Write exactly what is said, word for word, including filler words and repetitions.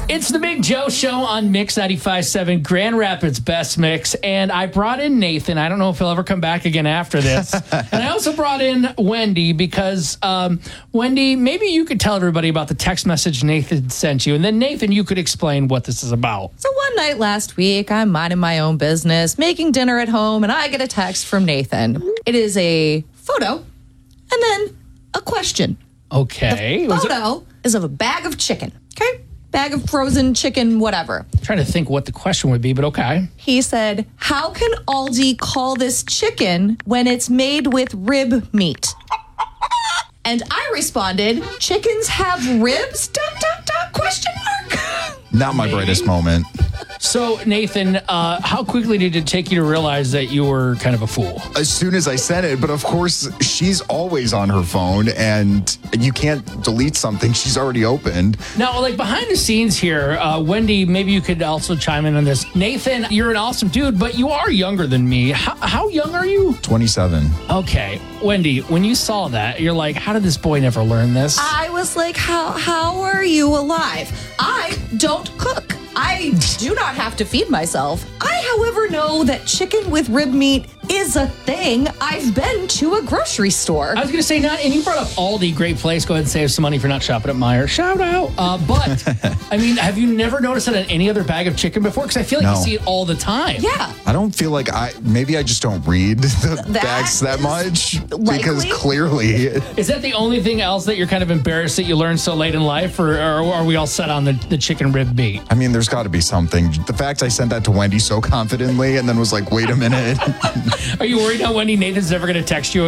It's the Big Joe Show on Mix ninety-five point seven, Grand Rapids Best Mix. And I brought in Nathan. I don't know if he'll ever come back again after this. And I also brought in Wendy because, um, Wendy, maybe you could tell everybody about the text message Nathan sent you. And then, Nathan, you could explain what this is about. So one night last week, I'm minding my own business, making dinner at home, and I get a text from Nathan. It is a photo and then a question. Okay. The photo is of a bag of chicken. Okay? Bag of frozen chicken, whatever. I'm trying to think what the question would be, but okay. He said, how can Aldi call this chicken when it's made with rib meat? And I responded, chickens have ribs? Dot, dot, dot, question mark. Not my brightest moment. So, Nathan, uh, how quickly did it take you to realize that you were kind of a fool? As soon as I sent it, but of course, she's always on her phone, and you can't delete something she's already opened. Now, like behind the scenes here, uh, Wendy, maybe you could also chime in on this. Nathan, you're an awesome dude, but you are younger than me. How, how young are you? twenty-seven. Okay. Wendy, when you saw that, you're like, how did this boy never learn this? I was like, how, how are you alive? I don't cook. I do not have to feed myself. I, however, know that chicken with rib meat is a thing. I've been to a grocery store. I was going to say, not, and you brought up Aldi, great place. Go ahead and save some money for not shopping at Meijer. Shout out. Uh, but, I mean, have you never noticed that on any other bag of chicken before? Because I feel like No. you see it all the time. Yeah. I don't feel like I, maybe I just don't read the That bags that is much. likely. Because clearly, Is that the only thing else that you're kind of embarrassed that you learned so late in life? Or, or are we all set on the, the chicken rib meat? I mean, there's got to be something. The fact I sent that to Wendy so confidently and then was like, wait a minute. Are you worried now, Wendy, Nathan's never going to text you